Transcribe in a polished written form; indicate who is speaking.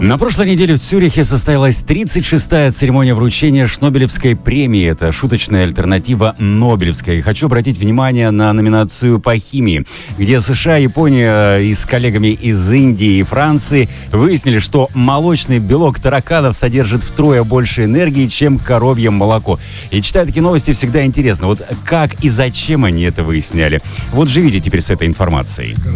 Speaker 1: На прошлой неделе в Цюрихе состоялась 36-я церемония вручения Шнобелевской премии. Это шуточная альтернатива Нобелевской. Хочу обратить внимание на номинацию по химии, где США, Япония и с коллегами из Индии и Франции выяснили, что молочный белок тараканов содержит втрое больше энергии, чем коровье молоко. И читая такие новости, всегда интересно, вот как и зачем они это выясняли. Вот живите теперь с этой информацией.